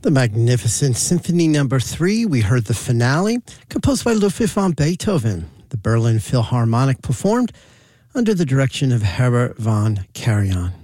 The Magnificent Symphony No. 3, we heard the finale, composed by Ludwig van Beethoven. The Berlin Philharmonic performed under the direction of Herbert von Karajan.